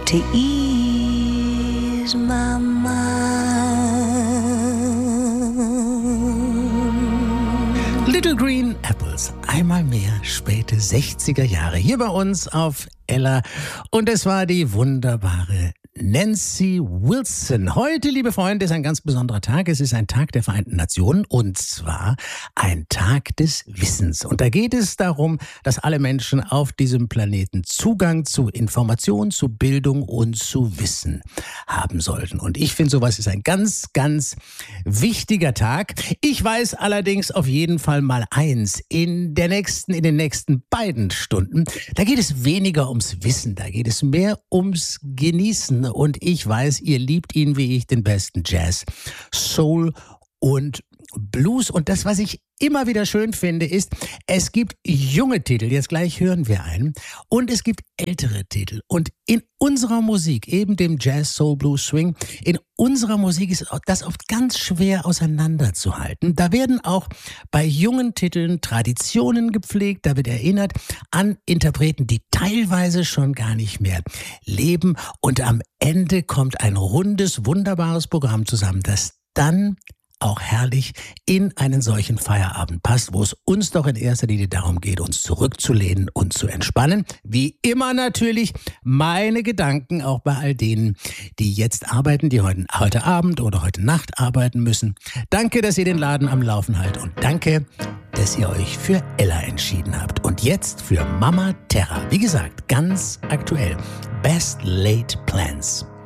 to ease my mind. Little Green Apples, einmal mehr späte 60er Jahre hier bei uns auf Ella. Und es war die wunderbare Nancy Wilson. Heute, liebe Freunde, ist ein ganz besonderer Tag. Es ist ein Tag der Vereinten Nationen und zwar ein Tag des Wissens. Und da geht es darum, dass alle Menschen auf diesem Planeten Zugang zu Information, zu Bildung und zu Wissen haben sollten. Und ich finde, sowas ist ein ganz, ganz wichtiger Tag. Ich weiß allerdings auf jeden Fall mal eins. In den nächsten beiden Stunden, da geht es weniger ums Wissen, da geht es mehr ums Genießen. Und ich weiß, ihr liebt ihn wie ich, den besten Jazz, Soul und Blues. Und das, was ich immer wieder schön finde, ist, es gibt junge Titel, jetzt gleich hören wir einen, und es gibt ältere Titel. Und in unserer Musik, eben dem Jazz, Soul, Blues, Swing, in unserer Musik ist das oft ganz schwer auseinanderzuhalten. Da werden auch bei jungen Titeln Traditionen gepflegt, da wird erinnert an Interpreten, die teilweise schon gar nicht mehr leben. Und am Ende kommt ein rundes, wunderbares Programm zusammen, das dann auch herrlich in einen solchen Feierabend passt, wo es uns doch in erster Linie darum geht, uns zurückzulehnen und zu entspannen. Wie immer natürlich meine Gedanken auch bei all denen, die jetzt arbeiten, die heute Abend oder heute Nacht arbeiten müssen. Danke, dass ihr den Laden am Laufen haltet und danke, dass ihr euch für Ella entschieden habt. Und jetzt für Mama Terra. Wie gesagt, ganz aktuell. Best Laid Plans.